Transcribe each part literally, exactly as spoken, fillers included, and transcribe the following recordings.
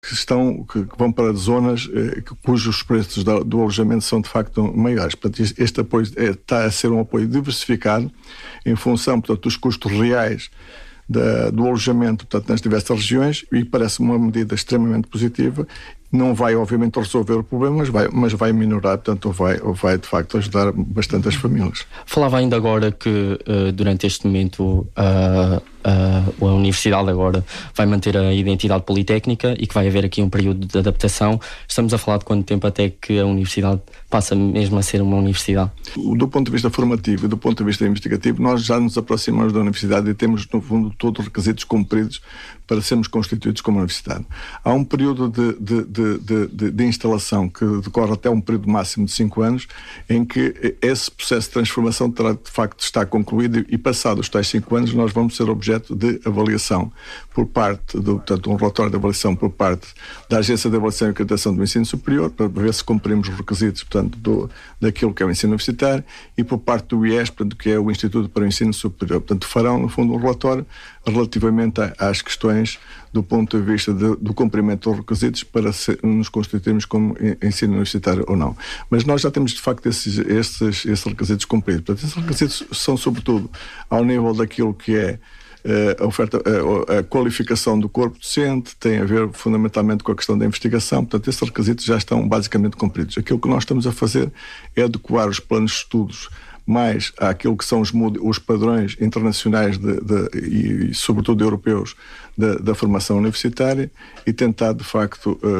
que, estão, que, que vão para zonas eh, cujos preços do, do alojamento são de facto maiores. Portanto, este, este apoio é, está a ser um apoio diversificado em função, portanto, dos custos reais da, do alojamento, portanto, nas diversas regiões, e parece uma medida extremamente positiva. Não vai, obviamente, resolver o problema, mas vai, mas vai minorar, portanto, vai, vai, de facto, ajudar bastante as famílias. Falava ainda agora que, uh, durante este momento, uh, uh, a Universidade agora vai manter a identidade politécnica e que vai haver aqui um período de adaptação. Estamos a falar de quanto tempo até que a Universidade passa mesmo a ser uma universidade? Do ponto de vista formativo e do ponto de vista investigativo, nós já nos aproximamos da Universidade e temos, no fundo, todos os requisitos cumpridos para sermos constituídos como Universidade. Há um período de, de, de, de, de, de instalação que decorre até um período máximo de cinco anos, em que esse processo de transformação terá de facto de estar concluído, e passados os tais cinco anos nós vamos ser objeto de avaliação por parte, do, portanto, um relatório de avaliação por parte da Agência de Avaliação e Acreditação do Ensino Superior, para ver se cumprimos os requisitos, portanto, do, daquilo que é o ensino universitário, e por parte do I E S, portanto, que é o Instituto para o Ensino Superior. Portanto, farão, no fundo, um relatório relativamente a, às questões do ponto de vista de, do cumprimento dos requisitos para se, nos constituirmos como ensino universitário ou não. Mas nós já temos, de facto, esses, esses, esses requisitos cumpridos. Portanto, esses requisitos são, sobretudo, ao nível daquilo que é a oferta, a, a qualificação do corpo docente, tem a ver fundamentalmente com a questão da investigação. Portanto, esses requisitos já estão basicamente cumpridos. Aquilo que nós estamos a fazer é adequar os planos de estudos mais àquilo que são os, os padrões internacionais de, de, e, sobretudo, europeus da, da formação universitária, e tentar, de facto, uh,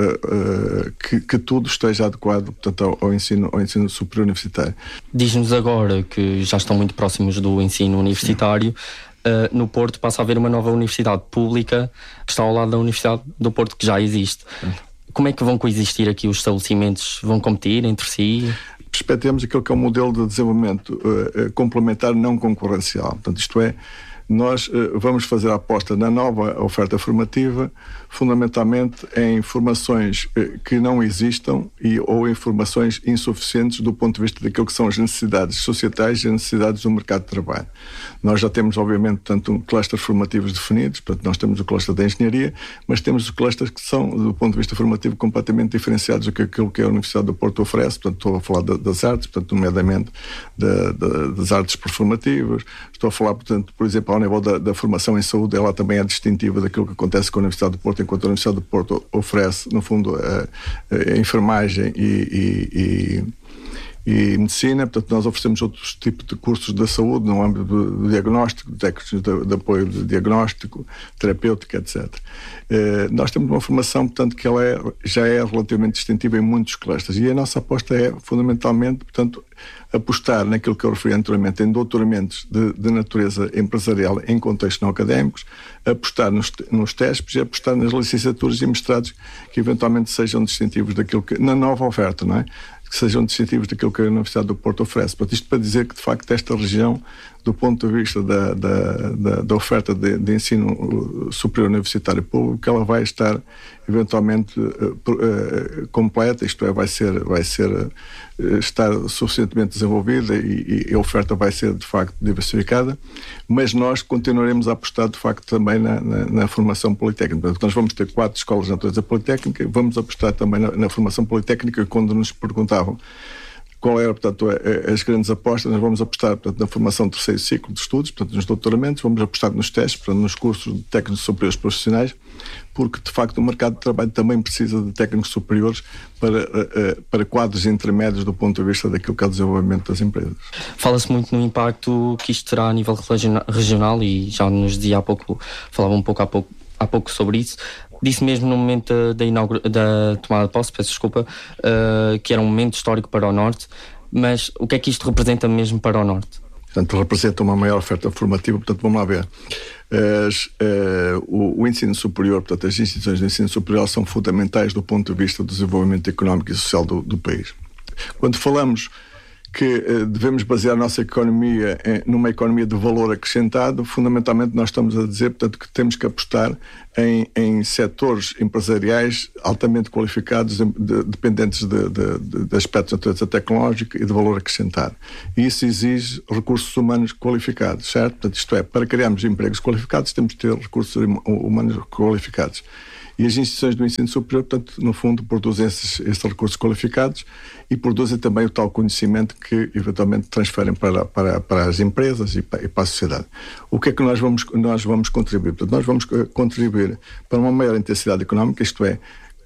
uh, uh, que, que tudo esteja adequado, portanto, ao, ao, ensino, ao ensino superior universitário. Diz-nos agora que já estão muito próximos do ensino universitário. Uh, no Porto passa a haver uma nova universidade pública que está ao lado da Universidade do Porto, que já existe. Como é que vão coexistir aqui os estabelecimentos? Vão competir entre si? Perspectivamos aquilo que é um modelo de desenvolvimento uh, complementar não concorrencial. Portanto, isto é, nós uh, vamos fazer a aposta na nova oferta formativa, fundamentalmente em formações uh, que não existam e, ou em formações insuficientes do ponto de vista daquilo que são as necessidades societais e as necessidades do mercado de trabalho. Nós já temos, obviamente, tanto um cluster formativos definidos, portanto, nós temos o cluster da engenharia, mas temos os clusters que são, do ponto de vista formativo, completamente diferenciados do que aquilo que a Universidade do Porto oferece. Portanto, estou a falar de, das artes, portanto, nomeadamente da, da, das artes performativas. Estou a falar, portanto, por exemplo, ao nível da, da formação em saúde, ela também é distintiva daquilo que acontece com a Universidade do Porto, enquanto a Universidade do Porto oferece, no fundo, a, a enfermagem e, e, e e medicina. Portanto, nós oferecemos outros tipos de cursos da saúde no âmbito do, do diagnóstico, de técnicos de, de apoio de diagnóstico, terapêutica, etcétera. Eh, nós temos uma formação, portanto, que ela é, já é relativamente distintiva em muitos clusters, e a nossa aposta é, fundamentalmente, portanto, apostar naquilo que eu referi anteriormente, em doutoramentos de, de natureza empresarial em contextos não académicos, apostar nos, nos T E S Ps e apostar nas licenciaturas e mestrados que eventualmente sejam distintivos daquilo que, na nova oferta, não é? Que sejam distintivos daquilo que a Universidade do Porto oferece. Portanto, isto para dizer que, de facto, esta região, do ponto de vista da, da, da, da oferta de, de ensino superior universitário público, ela vai estar eventualmente uh, uh, completa, isto é, vai ser, vai ser uh, estar suficientemente desenvolvida, e, e a oferta vai ser, de facto, diversificada, mas nós continuaremos a apostar, de facto, também na, na, na formação politécnica. Portanto, nós vamos ter quatro escolas de natureza politécnica, vamos apostar também na, na formação politécnica. Quando nos perguntavam qual era, portanto, as grandes apostas, nós vamos apostar, portanto, na formação do terceiro ciclo de estudos, portanto, nos doutoramentos, vamos apostar nos testes, portanto, nos cursos de técnicos superiores profissionais, porque, de facto, o mercado de trabalho também precisa de técnicos superiores para, para quadros intermédios do ponto de vista daquilo que é o desenvolvimento das empresas. Fala-se muito no impacto que isto terá a nível regional, e já nos dizia há pouco, falava um pouco há pouco, há pouco sobre isso. Disse mesmo no momento da, inaugura, da tomada de posse, peço desculpa, uh, que era um momento histórico para o Norte, mas o que é que isto representa mesmo para o Norte? Portanto, representa uma maior oferta formativa. Portanto, vamos lá ver. As, uh, o, o ensino superior, portanto, as instituições de ensino superior são fundamentais do ponto de vista do desenvolvimento económico e social do, do país. Quando falamos que uh, devemos basear a nossa economia em, numa economia de valor acrescentado, fundamentalmente nós estamos a dizer, portanto, que temos que apostar em, em setores empresariais altamente qualificados, de, dependentes de, de, de, de aspectos de natureza tecnológica e de valor acrescentado. E isso exige recursos humanos qualificados, certo? Portanto, isto é, para criarmos empregos qualificados, temos de ter recursos humanos qualificados. E as instituições do ensino superior, portanto, no fundo, produzem esses, esses recursos qualificados e produzem também o tal conhecimento que, eventualmente, transferem para, para, para as empresas e para, e para a sociedade. O que é que nós vamos, nós vamos contribuir? Portanto, nós vamos contribuir para uma maior intensidade económica, isto é,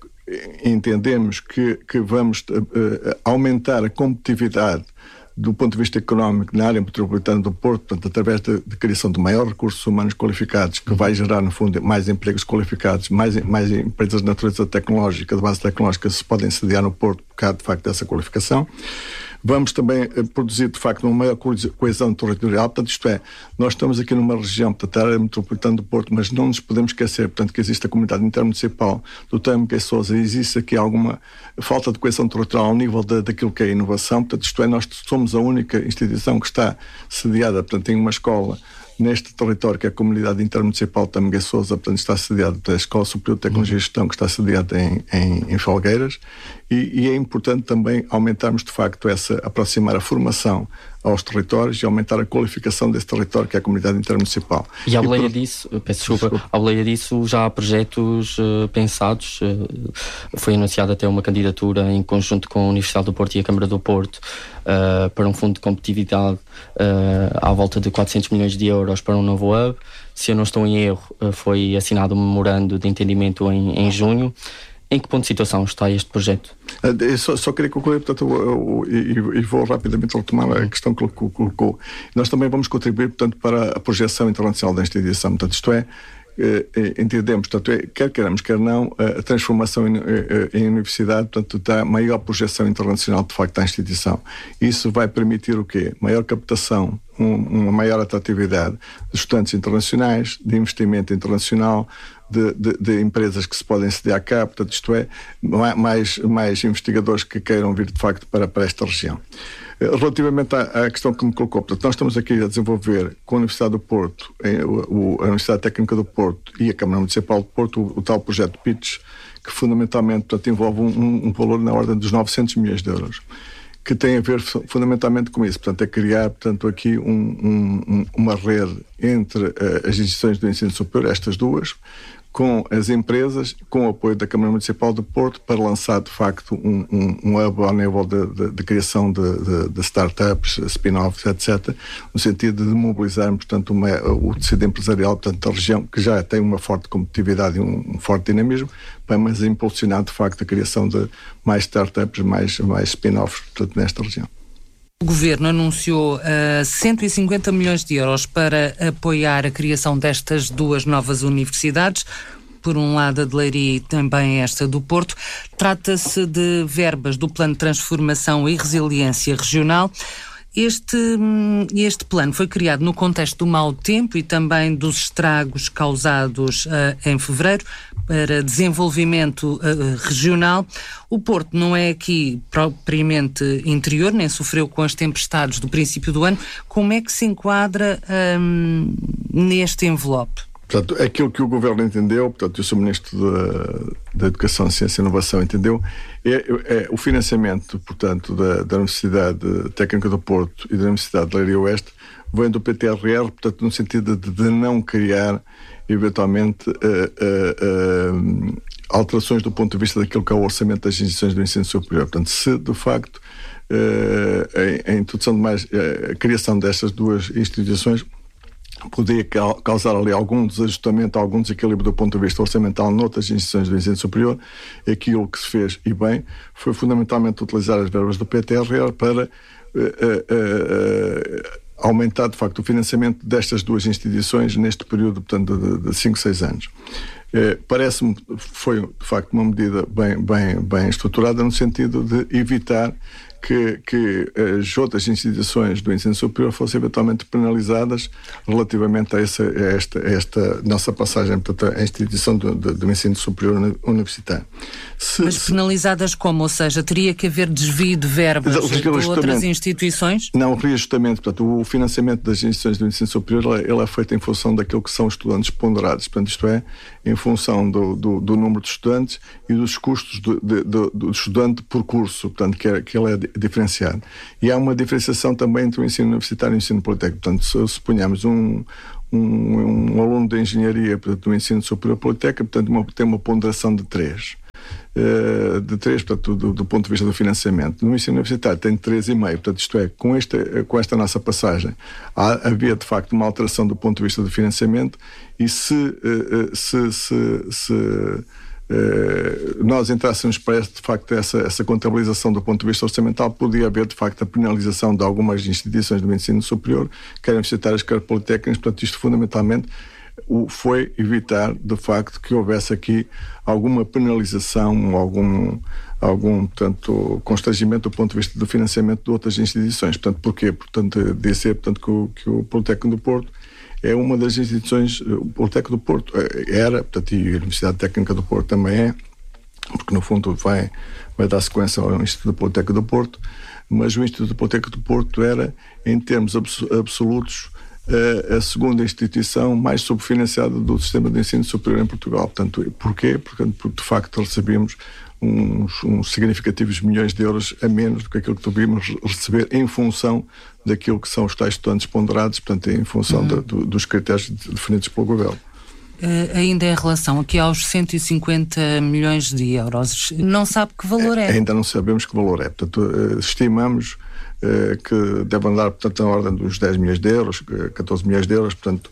entendemos que, que vamos uh, aumentar a competitividade do ponto de vista económico na área metropolitana do Porto, portanto, através da criação de maiores recursos humanos qualificados, que vai gerar, no fundo, mais empregos qualificados, mais, mais empresas de natureza tecnológica, de base tecnológica, se podem sediar no Porto por causa, de facto, dessa qualificação. Vamos também eh, produzir, de facto, uma maior coesão territorial, portanto, isto é, nós estamos aqui numa região, portanto, a área metropolitana do Porto, mas não nos podemos esquecer, portanto, que existe a comunidade intermunicipal do Tâmega e Sousa, e existe aqui alguma falta de coesão territorial ao nível de, daquilo que é a inovação, portanto, isto é, nós somos a única instituição que está sediada, portanto, em uma escola neste território que é a comunidade intermunicipal de Tâmega e Sousa, portanto, está sediada pela Escola Superior de Tecnologia e Gestão, que está sediada em, em, em Felgueiras, e, e é importante também aumentarmos, de facto, essa, aproximar a formação aos territórios e aumentar a qualificação desse território, que é a comunidade intermunicipal. E à boleia por... disso, peço desculpa, desculpa, à boleia disso já há projetos uh, pensados, uh, foi anunciada até uma candidatura em conjunto com a Universidade do Porto e a Câmara do Porto uh, para um fundo de competitividade uh, à volta de quatrocentos milhões de euros para um novo hub. Se eu não estou em erro, uh, foi assinado um memorando de entendimento em, em junho. Em que ponto de situação está este projeto? Eu só, só queria concluir, portanto, eu, eu, e vou rapidamente retomar a questão que colocou. Nós também vamos contribuir, portanto, para a projeção internacional da instituição. Portanto, isto é, entendemos, portanto, é, quer queiramos, quer não, a transformação em, em universidade, portanto, dá maior projeção internacional, de facto, da instituição. Isso vai permitir o quê? Maior captação, um, uma maior atratividade de estudantes internacionais, de investimento internacional, De, de, de empresas que se podem sediar cá, portanto, isto é, mais, mais investigadores que queiram vir, de facto, para, para esta região. Relativamente à, à questão que me colocou, portanto, nós estamos aqui a desenvolver com a Universidade do Porto, o, a Universidade Técnica do Porto e a Câmara Municipal do Porto, o, o tal projeto PITCH, que fundamentalmente, portanto, envolve um, um valor na ordem dos novecentos milhões de euros, que tem a ver fundamentalmente com isso. Portanto, é criar, portanto, aqui um, um, uma rede entre uh, as instituições do ensino superior, estas duas, com as empresas, com o apoio da Câmara Municipal de Porto, para lançar, de facto, um, um, um hub ao nível de, de, de criação de, de, de startups, spin-offs, etcétera, no sentido de mobilizar, portanto, uma, o tecido empresarial, portanto, da região, que já tem uma forte competitividade e um, um forte dinamismo, mas impulsionar, de facto, a criação de mais startups, mais, mais spin-offs, portanto, nesta região. O Governo anunciou uh, cento e cinquenta milhões de euros para apoiar a criação destas duas novas universidades, por um lado a de Leiria e também esta do Porto. Trata-se de verbas do Plano de Transformação e Resiliência Regional. Este, este plano foi criado no contexto do mau tempo e também dos estragos causados uh, em fevereiro para desenvolvimento uh, regional. O Porto não é aqui propriamente interior, nem sofreu com as tempestades do princípio do ano. Como é que se enquadra um, neste envelope? Portanto, aquilo que o Governo entendeu, portanto, o seu Ministro da, da Educação, Ciência e Inovação entendeu, é, é o financiamento, portanto, da, da Universidade Técnica do Porto e da Universidade de Leiria Oeste vem do P T R R, portanto, no sentido de, de não criar, eventualmente, uh, uh, uh, alterações do ponto de vista daquilo que é o orçamento das instituições do ensino superior. Portanto, se, de facto, uh, a, a introdução de mais, uh, a criação destas duas instituições podia causar ali algum desajustamento, algum desequilíbrio do ponto de vista orçamental noutras instituições do ensino superior. Aquilo que se fez, e bem, foi fundamentalmente utilizar as verbas do P T R R para uh, uh, uh, aumentar, de facto, o financiamento destas duas instituições neste período, portanto, de cinco, seis anos. Uh, parece-me que foi, de facto, uma medida bem, bem, bem estruturada no sentido de evitar que, que as outras instituições do ensino superior fossem eventualmente penalizadas relativamente a essa, a esta, a esta nossa passagem, portanto, à instituição do, do, do ensino superior universitário. Se, Mas penalizadas como? Ou seja, teria que haver desvio de verbas de outras instituições? Não, reajustamento. Portanto, o financiamento das instituições do ensino superior ele, ele é feito em função daquilo que são estudantes ponderados. Portanto, isto é, em função do, do, do número de estudantes e dos custos do, de, do, do estudante por curso, portanto, que, é, que ele é diferenciado. E há uma diferenciação também entre o ensino universitário e o ensino politécnico. Portanto, se suponhamos um, um, um aluno de engenharia, portanto, do ensino superior politécnico, portanto, uma, tem uma ponderação de três. Uh, de três, portanto, do, do ponto de vista do financiamento. No ensino universitário tem três vírgula cinco, portanto, isto é, com esta, com esta nossa passagem, há, havia de facto uma alteração do ponto de vista do financiamento, e se, uh, se, se, se uh, nós entrássemos para de facto essa, essa contabilização do ponto de vista orçamental, podia haver de facto a penalização de algumas instituições do ensino superior, quer universitárias, quer politécnicas. Portanto, isto fundamentalmente foi evitar, de facto, que houvesse aqui alguma penalização, algum, algum portanto, constrangimento do ponto de vista do financiamento de outras instituições. Portanto, porquê? Portanto, dizer portanto, que, o, que o Politécnico do Porto é uma das instituições, o Politécnico do Porto era, portanto, e a Universidade Técnica do Porto também é, porque no fundo vai, vai dar sequência ao Instituto Politécnico do Porto, mas o Instituto Politécnico do Porto era, em termos absolutos, a segunda instituição mais subfinanciada do sistema de ensino superior em Portugal. Portanto, porquê? Porque, de facto, recebemos uns, uns significativos milhões de euros a menos do que aquilo que devíamos receber em função daquilo que são os tais estudantes ponderados, portanto, em função uhum. de, de, dos critérios definidos pelo governo. Uh, ainda em relação aqui aos cento e cinquenta milhões de euros, não sabe que valor é? Ainda não sabemos que valor é. Portanto, uh, estimamos que deve andar, portanto, na ordem dos dez milhões de euros, catorze milhões de euros, portanto,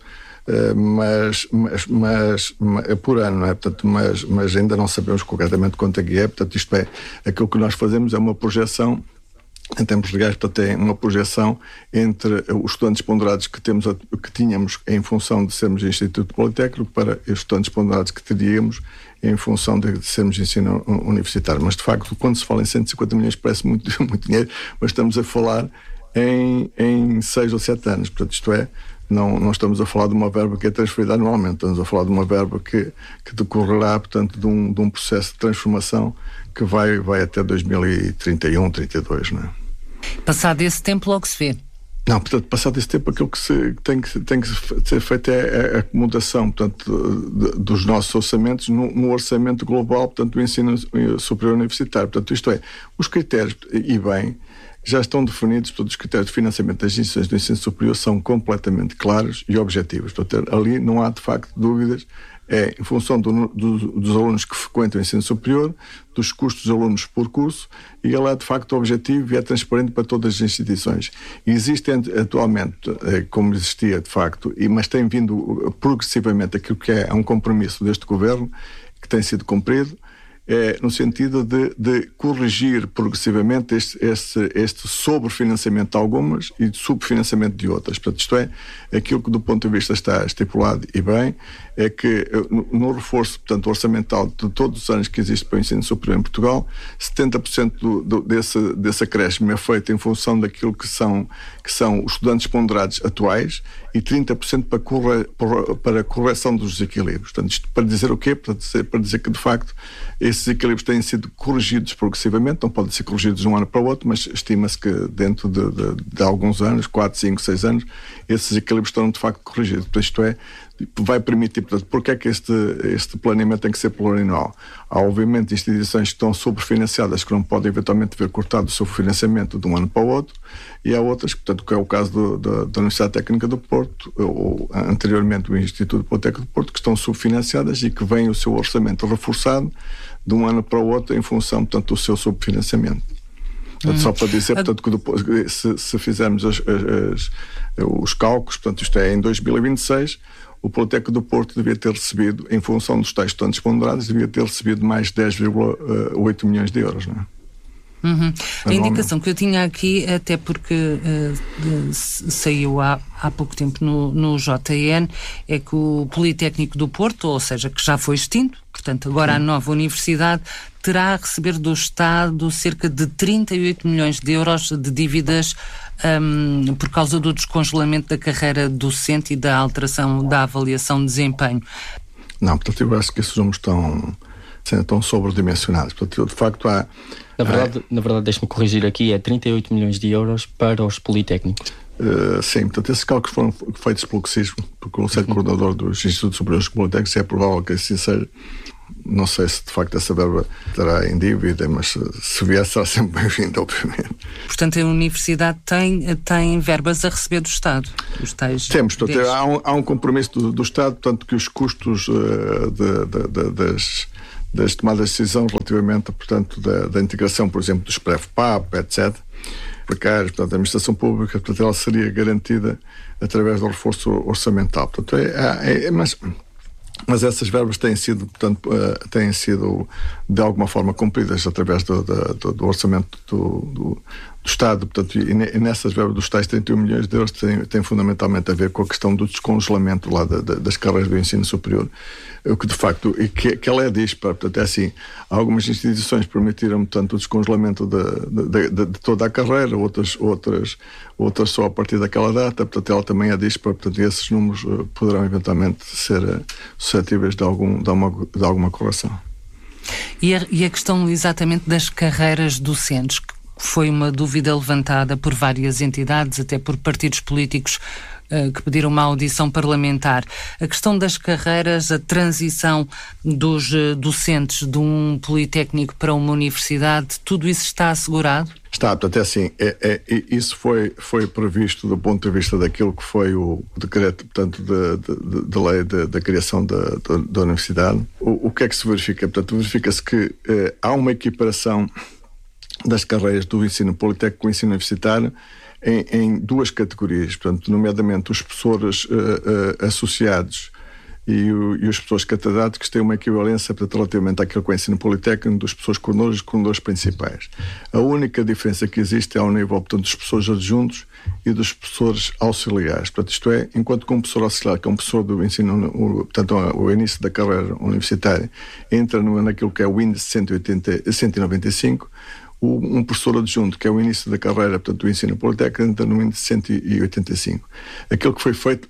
mas, mas, mas, mas é por ano, não é? Portanto, mas, mas ainda não sabemos concretamente quanto é que é. Portanto, isto é, aquilo que nós fazemos é uma projeção, em termos legais, portanto, é uma projeção entre os estudantes ponderados que, temos, que tínhamos em função de sermos Instituto Politécnico para os estudantes ponderados que teríamos em função de sermos ensino universitário. Mas, de facto, quando se fala em cento e cinquenta milhões parece muito, muito dinheiro, mas estamos a falar em, em seis ou sete anos. Portanto, isto é, não, não estamos a falar de uma verba que é transferida anualmente, estamos a falar de uma verba que, que decorrerá, portanto, de um, de um processo de transformação que vai, vai até dois mil e trinta e um, trinta e dois, não é? Passado esse tempo, logo se vê. Não, portanto, passado esse tempo, aquilo que se, tem, que, tem que ser feito é a acomodação, portanto, de, dos nossos orçamentos no, no orçamento global, portanto, do ensino superior universitário. Portanto, isto é, os critérios, e bem, já estão definidos, portanto, os critérios de financiamento das instituições do ensino superior são completamente claros e objetivos. Portanto, ali não há, de facto, dúvidas. É em função do, do, dos alunos que frequentam o ensino superior, dos custos dos alunos por curso, e ele é de facto objetivo e é transparente para todas as instituições. E existe atualmente, como existia de facto, e, mas tem vindo progressivamente aquilo que é um compromisso deste governo, que tem sido cumprido, é, no sentido de, de corrigir progressivamente este, este, este sobrefinanciamento de algumas e de subfinanciamento de outras. Portanto, isto é, aquilo que do ponto de vista está estipulado e bem, é que no, no reforço, portanto, orçamental de todos os anos que existe para o ensino superior em Portugal, setenta por cento do, do, desse, desse acréscimo é feito em função daquilo que são, que são os estudantes ponderados atuais e trinta por cento para, corre, para a correção dos desequilíbrios. Portanto, isto para dizer o quê? Para dizer, para dizer que, de facto, esses equilíbrios têm sido corrigidos progressivamente, não podem ser corrigidos de um ano para o outro, mas estima-se que dentro de, de, de alguns anos, quatro, cinco, seis anos, esses equilíbrios estão de facto corrigidos. Portanto, isto é, vai permitir, portanto, porque é que este, este planeamento tem que ser plurianual? Há, obviamente, instituições que estão sobrefinanciadas que não podem eventualmente ver cortado o seu financiamento de um ano para o outro, e há outras, portanto, que é o caso do, da, da Universidade Técnica do Porto, ou anteriormente o Instituto Politécnico do Porto, que estão subfinanciadas e que vem o seu orçamento reforçado de um ano para o outro em função, portanto, do seu subfinanciamento. Portanto, hum. Só para dizer, portanto, que depois, se, se fizermos as, as, os cálculos, portanto, isto é, em dois mil e vinte e seis, o Politécnico do Porto devia ter recebido, em função dos tais estudantes ponderados, devia ter recebido mais dez vírgula oito milhões de euros, não é? Uhum. A indicação que eu tinha aqui, até porque uh, saiu há, há pouco tempo no, no J N, é que o Politécnico do Porto, ou seja, que já foi extinto, portanto agora a nova universidade, terá a receber do Estado cerca de trinta e oito milhões de euros de dívidas um, por causa do descongelamento da carreira docente e da alteração da avaliação de desempenho. Não, portanto eu acho que esses números estão, estão sobredimensionados. Portanto, de facto há... Na verdade, na verdade deixe-me corrigir aqui, é trinta e oito milhões de euros para os politécnicos. Uh, sim, portanto, esses cálculos foram feitos pelo CSISO, pelo Conselho uhum. Coordenador dos Institutos Superiores Politécnicos, é provável que assim seja. Não sei se de facto essa verba estará em dívida, mas se vier será sempre bem-vinda, obviamente. Portanto, a Universidade tem, tem verbas a receber do Estado? Os tais Temos, portanto, há, um, há um compromisso do, do Estado, portanto, que os custos uh, de, de, de, das, das tomadas de decisão relativamente, portanto, da, da integração, por exemplo, dos P R E F P A P, etcétera, precários, portanto, a administração pública, portanto, ela seria garantida através do reforço orçamental. Portanto, é, é, mas, mas essas verbas têm sido, portanto, uh, têm sido de alguma forma cumpridas através do, do, do orçamento do, do, do Estado, portanto, e, e nessas verbas dos tais trinta e um milhões de euros tem, tem fundamentalmente a ver com a questão do descongelamento lá da, da, das carreiras do ensino superior, o que de facto, e que, que ela é dispara, portanto, é assim, algumas instituições permitiram, portanto, o descongelamento de, de, de, de toda a carreira, outras, outras, outras só a partir daquela data, portanto, ela também é dispara, portanto, esses números uh, poderão eventualmente ser uh, suscetíveis de, algum, de, uma, de alguma correção. E a, e a questão exatamente das carreiras docentes, que foi uma dúvida levantada por várias entidades, até por partidos políticos uh, que pediram uma audição parlamentar. A questão das carreiras, a transição dos uh, docentes de um politécnico para uma universidade, tudo isso está assegurado? Está, portanto, é assim, é, é, isso foi, foi previsto do ponto de vista daquilo que foi o decreto, portanto, de, de, de lei de, da criação da, da, da universidade. O, o que é que se verifica? Portanto, verifica-se que eh, há uma equiparação das carreiras do ensino politécnico com o ensino universitário em, em duas categorias, portanto, nomeadamente os professores uh, uh, associados e, o, e os professores catedráticos têm uma equivalência, portanto, relativamente àquilo que é o ensino politécnico dos professores coordenadores e coordenadores principais. A única diferença que existe é ao nível, portanto, dos professores adjuntos e dos professores auxiliares. Portanto, isto é, enquanto que um professor auxiliar, que é um professor do ensino, o, portanto, o início da carreira universitária, entra no, naquilo que é o índice cento e oitenta, cento e noventa e cinco, um professor adjunto, que é o início da carreira, portanto, do ensino politécnico, entra no índice cento e oitenta e cinco. Aquilo que foi feito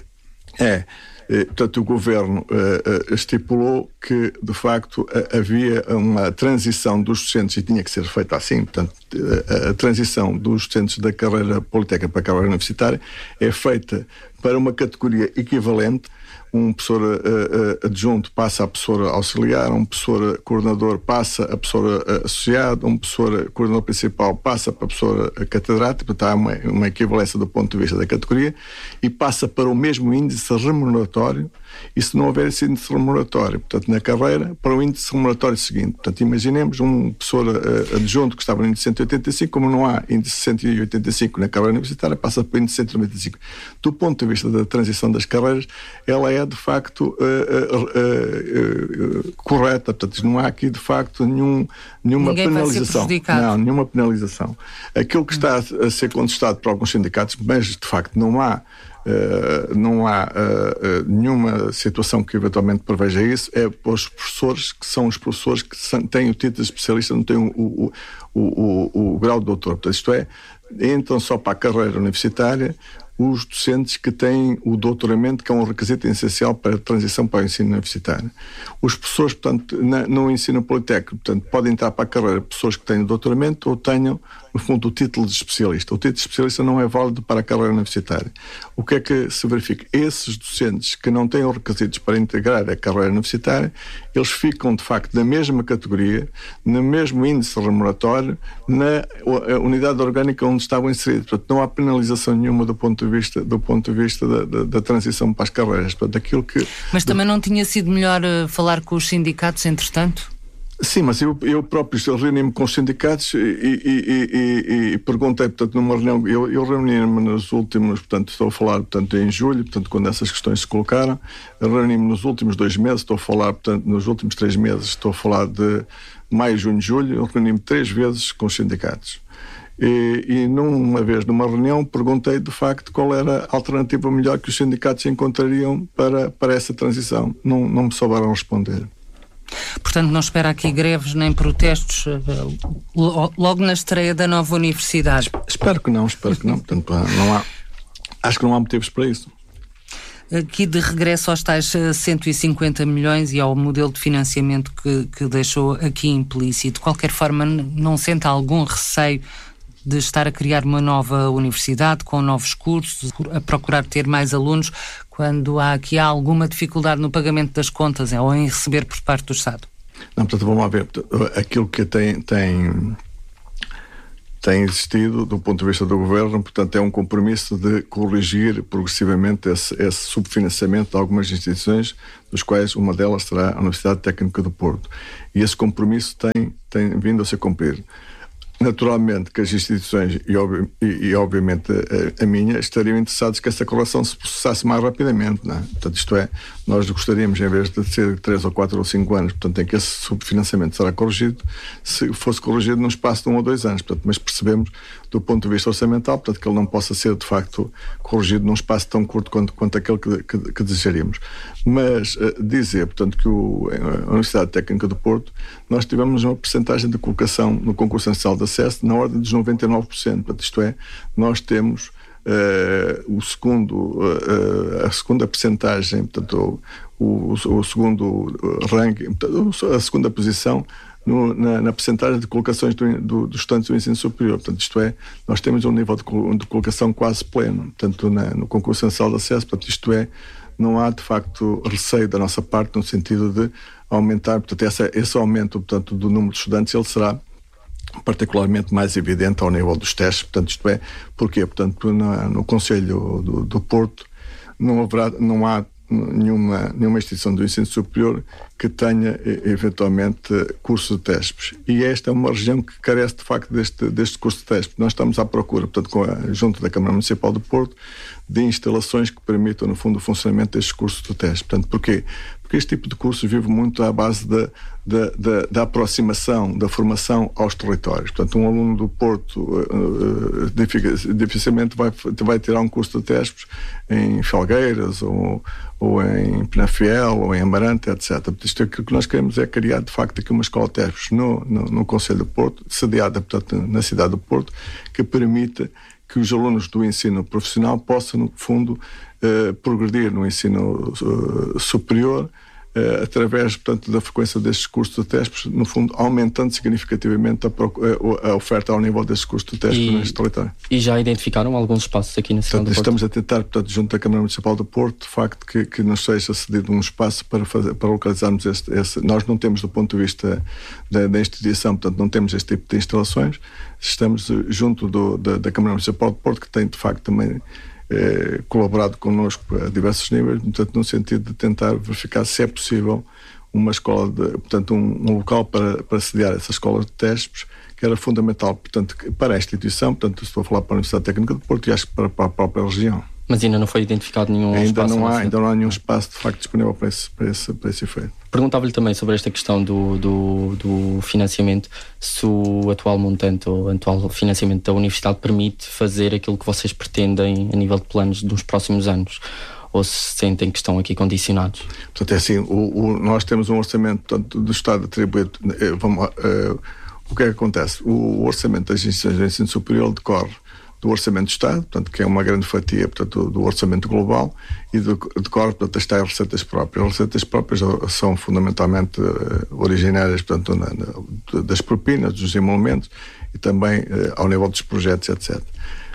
é, portanto, o governo estipulou que, de facto, havia uma transição dos docentes, e tinha que ser feita assim, portanto, a transição dos docentes da carreira politécnica para a carreira universitária é feita para uma categoria equivalente. Um professor uh, uh, adjunto passa a professor auxiliar, um professor coordenador passa a professor uh, associado, um professor coordenador principal passa para a professor catedrático, portanto há uma, uma equivalência do ponto de vista da categoria, e passa para o mesmo índice remuneratório, e se não houver esse índice remuneratório, portanto, na carreira, para o índice remuneratório seguinte. Portanto, imaginemos um professor uh, adjunto que estava no índice cento e oitenta e cinco, como não há índice cento e oitenta e cinco na carreira universitária, passa para o índice cento e noventa e cinco. Do ponto de vista da transição das carreiras, ela é de facto uh, uh, uh, uh, correta, portanto, não há aqui de facto nenhum, nenhuma Ninguém penalização. Vai ser prejudicado. Não, nenhuma penalização. Aquilo que está a ser contestado por alguns sindicatos, mas de facto não há Uh, não há uh, uh, nenhuma situação que eventualmente preveja isso, é para os professores que são os professores que são, têm o título de especialista, não têm o, o, o, o, o grau de doutor. Portanto, isto é, entram só para a carreira universitária os docentes que têm o doutoramento, que é um requisito essencial para a transição para o ensino universitário. Os professores, portanto, na, no ensino politécnico, portanto, podem entrar para a carreira pessoas que têm o doutoramento ou tenham, no fundo, o título de especialista. O título de especialista não é válido para a carreira universitária. O que é que se verifica? Esses docentes que não têm os requisitos para integrar a carreira universitária, eles ficam, de facto, na mesma categoria, no mesmo índice remuneratório, na unidade orgânica onde estavam inseridos. Portanto, não há penalização nenhuma do ponto de vista, do ponto de vista da, da, da transição para as carreiras. Portanto, aquilo que... Mas também não tinha sido melhor uh, falar com os sindicatos, entretanto? Sim, mas eu, eu próprio reuni-me com os sindicatos e, e, e, e, e perguntei, portanto, numa reunião, eu, eu reuni-me nos últimos, portanto, estou a falar, portanto, em julho, portanto, quando essas questões se colocaram, reuni-me nos últimos dois meses, estou a falar, portanto, nos últimos três meses, estou a falar de maio, junho, julho, eu reuni-me três vezes com os sindicatos. E, e numa vez, numa reunião, perguntei, de facto, qual era a alternativa melhor que os sindicatos encontrariam para, para essa transição. Não, não me souberam responder. Portanto, não espera aqui greves nem protestos logo na estreia da nova universidade? Espero que não, espero que não. Portanto, não há, acho que não há motivos para isso. Aqui de regresso aos tais cento e cinquenta milhões e ao modelo de financiamento que, que deixou aqui implícito, de qualquer forma não sente algum receio de estar a criar uma nova universidade com novos cursos, a procurar ter mais alunos, quando há aqui alguma dificuldade no pagamento das contas ou em receber por parte do Estado? Não, portanto, vamos lá ver. Aquilo que tem, tem, tem existido do ponto de vista do Governo, portanto, é um compromisso de corrigir progressivamente esse, esse subfinanciamento de algumas instituições, dos quais uma delas será a Universidade Técnica do Porto. E esse compromisso tem, tem vindo a ser cumprido. Naturalmente que as instituições e, obvi e, e obviamente a, a minha estariam interessados que essa correção se processasse mais rapidamente, não é? Portanto, isto é, nós gostaríamos, em vez de ser três ou quatro ou cinco anos, portanto, em que esse subfinanciamento será corrigido, se fosse corrigido num espaço de um ou dois anos, portanto, mas percebemos do ponto de vista orçamental, portanto, que ele não possa ser de facto corrigido num espaço tão curto quanto, quanto aquele que, que, que desejaríamos. Mas uh, dizer, portanto, que o, a Universidade Técnica do Porto, nós tivemos uma percentagem de colocação no concurso nacional de acesso na ordem dos noventa e nove por cento, portanto, isto é, nós temos uh, o segundo, uh, a segunda percentagem, portanto, o, o, o segundo ranking, portanto, a segunda posição No, na, na percentagem de colocações do, do, dos estudantes do ensino superior. Portanto, isto é, nós temos um nível de, de colocação quase pleno, portanto, na, no concurso nacional de acesso. Portanto, isto é, não há de facto receio da nossa parte no sentido de aumentar, portanto, essa, esse aumento, portanto, do número de estudantes, ele será particularmente mais evidente ao nível dos testes. Portanto, isto é, porquê? Portanto, na, no Conselho do, do Porto não haverá, não há Nenhuma, nenhuma instituição do ensino superior que tenha eventualmente curso de TESPs, e esta é uma região que carece de facto deste, deste curso de TESP. Nós estamos à procura, portanto, com a, junto da Câmara Municipal do Porto, de instalações que permitam no fundo o funcionamento destes cursos de TESP. Portanto, porquê? Porque este tipo de curso vive muito à base da, da, da, da aproximação, da formação aos territórios. Portanto, um aluno do Porto uh, uh, dificilmente vai, vai tirar um curso de TESPs em Felgueiras ou, ou em Penafiel ou em Amarante, etcétera. Portanto, isto é, aquilo que nós queremos é criar de facto aqui uma escola de TESPs no, no, no Conselho do Porto, sediada, portanto, na cidade do Porto, que permita que os alunos do ensino profissional possam, no fundo, uh, progredir no ensino uh, superior uh, através, portanto, da frequência destes cursos de TESPs, no fundo, aumentando significativamente a, a oferta ao nível destes cursos de TESPs neste território. E já identificaram alguns espaços aqui na cidade portanto, do Porto? Estamos a tentar, portanto, junto da Câmara Municipal do Porto, de facto, que, que nos seja cedido um espaço para, fazer, para localizarmos este, este... Nós não temos, do ponto de vista da, da instituição, portanto, não temos este tipo de instalações. Estamos junto do, da, da Câmara Municipal do Porto, que tem, de facto, também eh, colaborado connosco a diversos níveis, portanto, no sentido de tentar verificar se é possível uma escola, de, portanto, um, um local para, para sediar essa escola de TESPs, que era fundamental, portanto, para a instituição, portanto, estou a falar para a Universidade Técnica do Porto e acho que para, para a própria região. Mas ainda não foi identificado nenhum ainda espaço? Não há, ainda não há nenhum espaço, de facto, disponível para esse, para esse, para esse efeito. Perguntava-lhe também sobre esta questão do, do, do financiamento, se o atual montante ou o atual financiamento da Universidade permite fazer aquilo que vocês pretendem a nível de planos dos próximos anos, ou se sentem que estão aqui condicionados? Portanto, é assim, o, o, nós temos um orçamento, portanto, do Estado atribuído, vamos lá, uh, o que é que acontece? O orçamento das instituições de ensino superior decorre do Orçamento do Estado, portanto, que é uma grande fatia, portanto, do orçamento global, e decorre, portanto, as tais receitas próprias. As receitas próprias são fundamentalmente uh, originárias, portanto, na, na, das propinas, dos emolumentos e também uh, ao nível dos projetos, etcétera.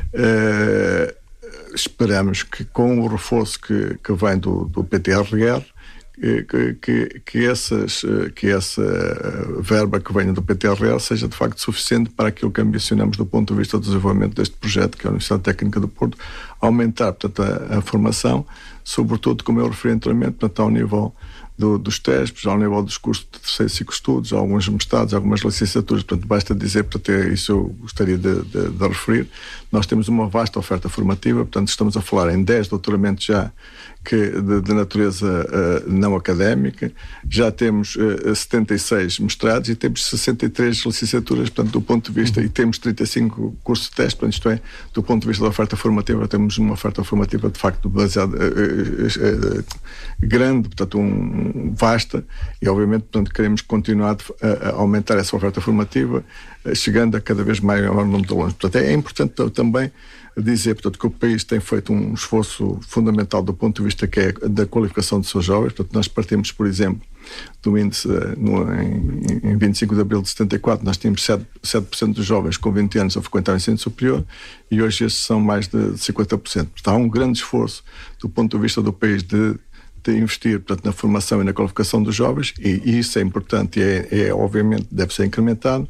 Uh, esperamos que com o reforço que, que vem do, do P T R R, Que, que, que, essas, que essa verba que venha do P T R R seja de facto suficiente para aquilo que ambicionamos do ponto de vista do desenvolvimento deste projeto, que é a Universidade Técnica do Porto, aumentar, portanto, a, a formação, sobretudo, como eu referi anteriormente, portanto, ao nível do, dos TESPs, ao nível dos cursos de terceiro ciclo de estudos, alguns mestrados, algumas licenciaturas. Portanto, basta dizer, portanto, é isso eu gostaria de, de, de referir, nós temos uma vasta oferta formativa, portanto, estamos a falar em dez doutoramentos já que, de, de natureza uh, não académica, já temos uh, setenta e seis mestrados e temos sessenta e três licenciaturas, portanto, do ponto de vista, uhum. e temos trinta e cinco cursos de teste, portanto, isto é, do ponto de vista da oferta formativa, temos uma oferta formativa de facto baseada, uh, uh, uh, grande, portanto, um vasta e, obviamente, portanto, queremos continuar a, a aumentar essa oferta formativa, chegando a cada vez maior número de alunos. Portanto, é importante também dizer, portanto, que o país tem feito um esforço fundamental do ponto de vista que é da qualificação dos seus jovens. Portanto, nós partimos, por exemplo, do índice no, em, em vinte e cinco de abril de setenta e quatro, nós tínhamos sete por cento dos jovens com vinte anos a frequentar o ensino superior e hoje estes são mais de cinquenta por cento. Portanto, há um grande esforço do ponto de vista do país de, de investir, portanto, na formação e na qualificação dos jovens e, e isso é importante e é, é, obviamente deve ser incrementado.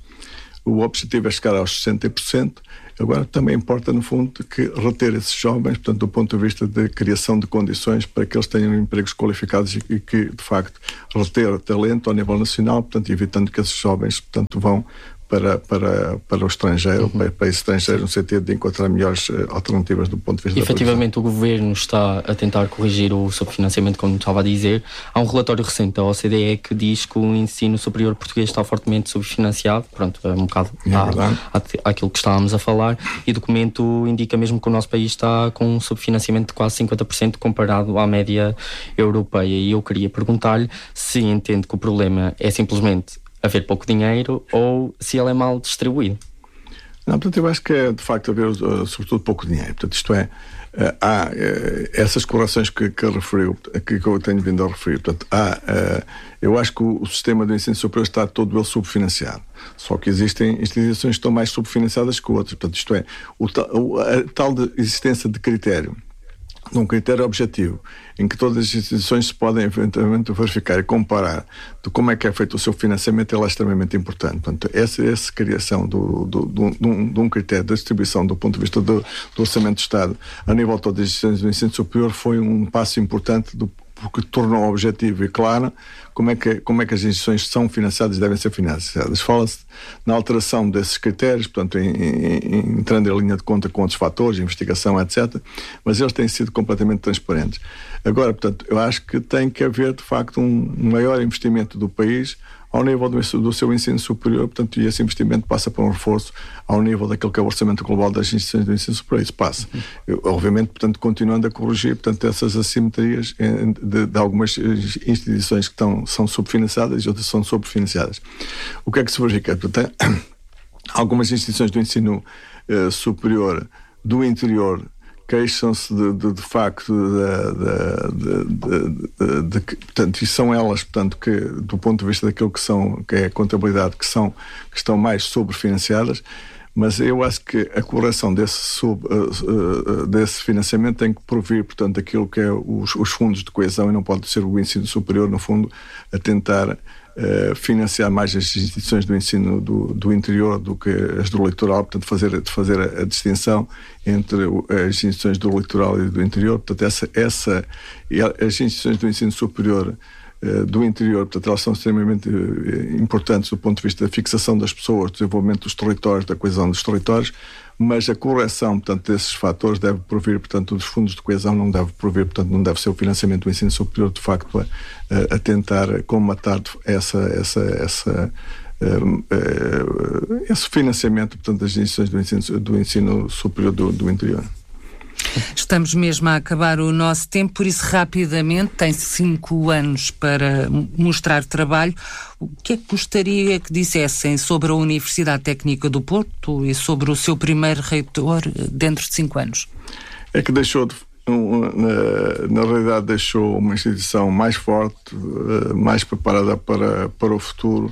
O objetivo é chegar aos sessenta por cento. Agora também importa, no fundo, que reter esses jovens, portanto, do ponto de vista de criação de condições para que eles tenham empregos qualificados e, e que, de facto, reter talento ao nível nacional, portanto, evitando que esses jovens, portanto, vão para, para, para o estrangeiro, uhum. para, para esse estrangeiro, no sentido de encontrar melhores uh, alternativas do ponto de vista e, da efetivamente, o Governo está a tentar corrigir o subfinanciamento, como estava a dizer. Há um relatório recente da O C D E que diz que o ensino superior português está fortemente subfinanciado, pronto, é um bocado é à, àquilo que estávamos a falar, e o documento indica mesmo que o nosso país está com um subfinanciamento de quase cinquenta por cento comparado à média europeia, e eu queria perguntar-lhe se entende que o problema é simplesmente haver pouco dinheiro ou se ele é mal distribuído. Não, portanto, eu acho que é de facto haver uh, sobretudo pouco dinheiro. Portanto, isto é, uh, há uh, essas correções que, que referiu, que, que eu tenho vindo a referir. Portanto, há, uh, eu acho que o, o sistema do ensino superior está todo ele subfinanciado. Só que existem instituições que estão mais subfinanciadas que outras. Portanto, isto é, o, o, a tal de existência de critério, num critério objetivo, em que todas as instituições se podem eventualmente verificar e comparar de como é que é feito o seu financiamento, ele é extremamente importante. Portanto, essa, essa criação do, do, do, de, um, de um critério de distribuição do ponto de vista do, do Orçamento do Estado a nível de todas as instituições do ensino superior foi um passo importante do, porque tornou objetivo e claro como é, que, como é que as instituições são financiadas e devem ser financiadas. Fala-se na alteração desses critérios, portanto, em, em, entrando em linha de conta com outros fatores, investigação, etcétera, mas eles têm sido completamente transparentes. Agora, portanto, eu acho que tem que haver, de facto, um maior investimento do país ao nível do, do seu ensino superior, portanto, e esse investimento passa por um reforço ao nível daquilo que é o orçamento global das instituições do ensino superior. Isso passa. Eu, obviamente, portanto, continuando a corrigir, portanto, essas assimetrias de, de algumas instituições que estão, são subfinanciadas e outras são sobrefinanciadas. O que é que se verifica? Portanto, algumas instituições do ensino uh, superior do interior queixam-se de, de, de facto de, de, de, de, de, de, portanto, e são elas, portanto, que do ponto de vista daquilo que são, que é a contabilidade, que são, que estão mais sobrefinanciadas, mas eu acho que a correção desse, sub, uh, uh, desse financiamento tem que provir, portanto, aquilo que é os, os fundos de coesão e não pode ser o ensino superior, no fundo, a tentar Uh, financiar mais as instituições do ensino do, do interior do que as do litoral, portanto fazer, fazer a, a distinção entre as instituições do litoral e do interior. Portanto, essa, essa, as instituições do ensino superior uh, do interior, portanto, elas são extremamente uh, importantes do ponto de vista da fixação das pessoas, do desenvolvimento dos territórios, da coesão dos territórios, mas a correção, portanto, desses fatores deve provir, portanto, dos fundos de coesão não deve provir, portanto, não deve ser o financiamento do ensino superior, de facto, a, a tentar comatar essa, essa, essa, uh, uh, esse financiamento, portanto, das instituições do ensino, do ensino superior do, do interior. Estamos mesmo a acabar o nosso tempo, por isso rapidamente, tem cinco anos para mostrar trabalho. O que é que gostaria que dissessem sobre a Universidade Técnica do Porto e sobre o seu primeiro reitor dentro de cinco anos? É que deixou, de, na, na realidade, deixou uma instituição mais forte, mais preparada para, para o futuro,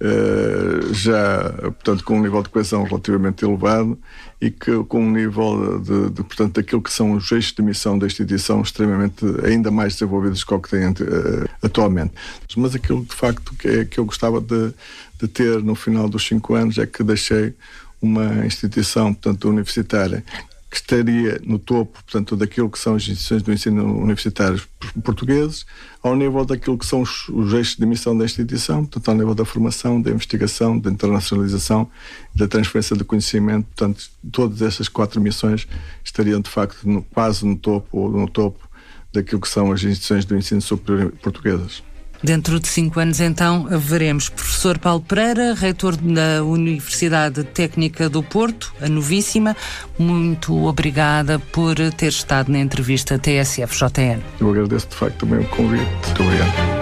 já, portanto, com um nível de coesão relativamente elevado e que com um nível de, de portanto, daquilo que são os eixos de missão da instituição extremamente ainda mais desenvolvidos que o que tem uh, atualmente. Mas aquilo, de facto, que, é, que eu gostava de, de ter no final dos cinco anos é que deixei uma instituição, portanto, universitária que estaria no topo, portanto, daquilo que são as instituições do ensino universitário portugueses, ao nível daquilo que são os, os eixos de missão da instituição, portanto, ao nível da formação, da investigação, da internacionalização e da transferência de conhecimento. Portanto, todas estas quatro missões estariam, de facto, no, quase no topo ou no topo daquilo que são as instituições do ensino superior portuguesas. Dentro de cinco anos, então, veremos professor Paulo Pereira, reitor da Universidade Técnica do Porto, a novíssima. Muito obrigada por ter estado na entrevista T S F J N. Eu agradeço, de facto, também o convite. Muito obrigado.